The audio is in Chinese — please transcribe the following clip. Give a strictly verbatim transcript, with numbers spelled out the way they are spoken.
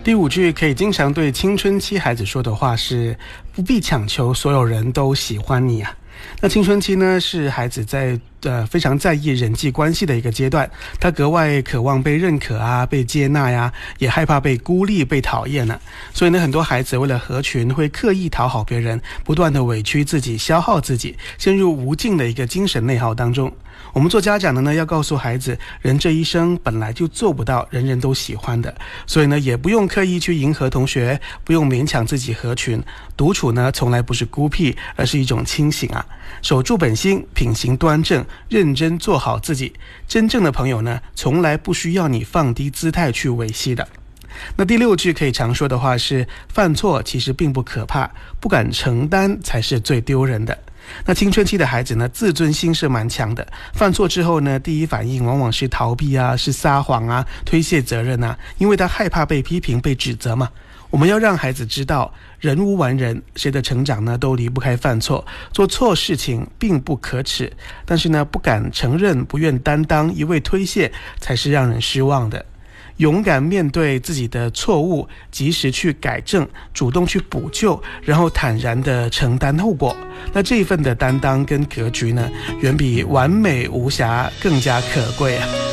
第五句可以经常对青春期孩子说的话是：不必强求所有人都喜欢你啊。那青春期呢，是孩子在呃非常在意人际关系的一个阶段，他格外渴望被认可啊，被接纳呀，也害怕被孤立、被讨厌呢。所以呢，很多孩子为了合群，会刻意讨好别人，不断的委屈自己、消耗自己，陷入无尽的一个精神内耗当中。我们做家长的呢，要告诉孩子，人这一生本来就做不到人人都喜欢的，所以呢，也不用刻意去迎合同学，不用勉强自己合群。独处呢，从来不是孤僻，而是一种清醒啊。守住本心，品行端正，认真做好自己。真正的朋友呢，从来不需要你放低姿态去维系的。那第六句可以常说的话是：犯错其实并不可怕，不敢承担才是最丢人的。那青春期的孩子呢，自尊心是蛮强的，犯错之后呢，第一反应往往是逃避啊，是撒谎啊，推卸责任啊，因为他害怕被批评、被指责嘛。我们要让孩子知道，人无完人，谁的成长呢都离不开犯错，做错事情并不可耻，但是呢，不敢承认、不愿担当、一味推卸，才是让人失望的。勇敢面对自己的错误，及时去改正，主动去补救，然后坦然地承担后果。那这一份的担当跟格局呢，远比完美无瑕更加可贵啊。